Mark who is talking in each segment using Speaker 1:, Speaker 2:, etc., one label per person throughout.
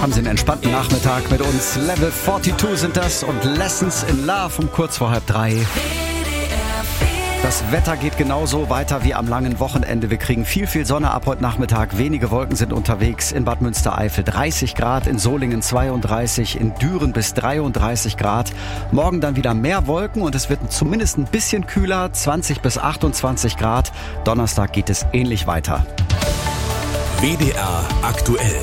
Speaker 1: Haben Sie einen entspannten Nachmittag mit uns. Level 42 sind das und Lessons in Love um kurz vor 2:30. Das Wetter geht genauso weiter wie am langen Wochenende. Wir kriegen viel Sonne ab heute Nachmittag. Wenige Wolken sind unterwegs. In Bad Münstereifel 30 Grad, in Solingen 32, in Düren bis 33 Grad. Morgen dann wieder mehr Wolken und es wird zumindest ein bisschen kühler, 20 bis 28 Grad. Donnerstag geht es ähnlich weiter.
Speaker 2: WDR aktuell.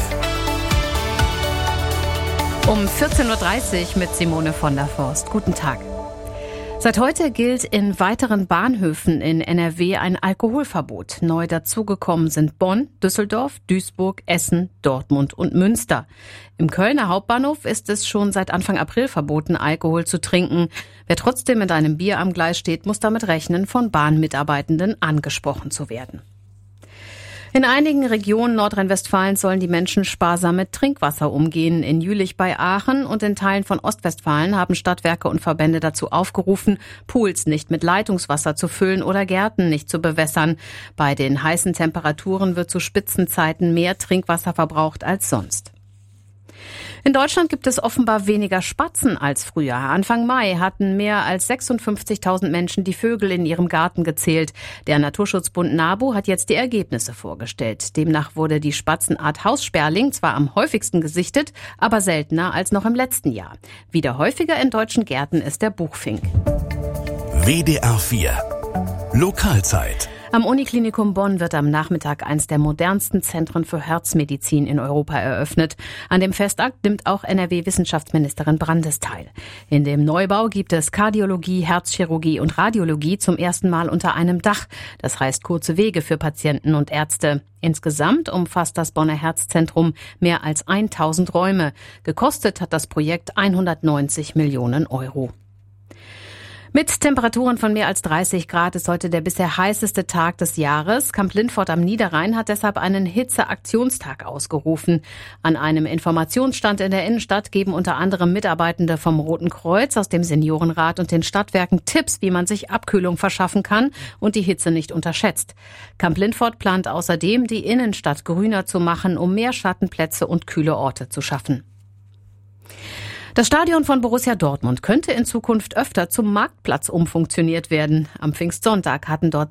Speaker 3: Um 14.30 Uhr mit Simone von der Forst. Guten Tag. Seit heute gilt in weiteren Bahnhöfen in NRW ein Alkoholverbot. Neu dazugekommen sind Bonn, Düsseldorf, Duisburg, Essen, Dortmund und Münster. Im Kölner Hauptbahnhof ist es schon seit Anfang April verboten, Alkohol zu trinken. Wer trotzdem mit einem Bier am Gleis steht, muss damit rechnen, von Bahnmitarbeitenden angesprochen zu werden. In einigen Regionen Nordrhein-Westfalens sollen die Menschen sparsam mit Trinkwasser umgehen. In Jülich bei Aachen und in Teilen von Ostwestfalen haben Stadtwerke und Verbände dazu aufgerufen, Pools nicht mit Leitungswasser zu füllen oder Gärten nicht zu bewässern. Bei den heißen Temperaturen wird zu Spitzenzeiten mehr Trinkwasser verbraucht als sonst. In Deutschland gibt es offenbar weniger Spatzen als früher. Anfang Mai hatten mehr als 56.000 Menschen die Vögel in ihrem Garten gezählt. Der Naturschutzbund NABU hat jetzt die Ergebnisse vorgestellt. Demnach wurde die Spatzenart Haussperling zwar am häufigsten gesichtet, aber seltener als noch im letzten Jahr. Wieder häufiger in deutschen Gärten ist der Buchfink.
Speaker 2: WDR 4 Lokalzeit.
Speaker 3: Am Uniklinikum Bonn wird am Nachmittag eines der modernsten Zentren für Herzmedizin in Europa eröffnet. An dem Festakt nimmt auch NRW-Wissenschaftsministerin Brandes teil. In dem Neubau gibt es Kardiologie, Herzchirurgie und Radiologie zum ersten Mal unter einem Dach. Das heißt kurze Wege für Patienten und Ärzte. Insgesamt umfasst das Bonner Herzzentrum mehr als 1000 Räume. Gekostet hat das Projekt 190 Millionen Euro. Mit Temperaturen von mehr als 30 Grad ist heute der bisher heißeste Tag des Jahres. Kamp Lindfort am Niederrhein hat deshalb einen Hitzeaktionstag ausgerufen. An einem Informationsstand in der Innenstadt geben unter anderem Mitarbeitende vom Roten Kreuz, aus dem Seniorenrat und den Stadtwerken Tipps, wie man sich Abkühlung verschaffen kann und die Hitze nicht unterschätzt. Kamp Lindfort plant außerdem, die Innenstadt grüner zu machen, um mehr Schattenplätze und kühle Orte zu schaffen. Das Stadion von Borussia Dortmund könnte in Zukunft öfter zum Marktplatz umfunktioniert werden. Am Pfingstsonntag hatten dort